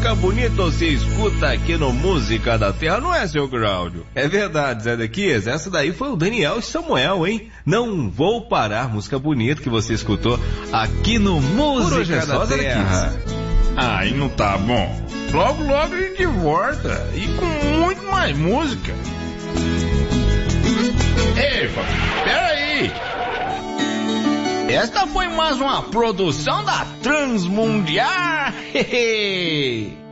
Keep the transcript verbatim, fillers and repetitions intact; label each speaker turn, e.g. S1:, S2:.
S1: música bonita você escuta aqui no Música da Terra, não é, seu Cláudio? É verdade, Zé Dequias, essa daí foi o Daniel e Samuel, hein? Não vou parar, música bonita que você escutou aqui no Música é da Terra.
S2: Aí não tá bom. Logo, logo a gente volta e com muito mais música. Ei, peraí. Esta foi mais uma produção da Transmundial.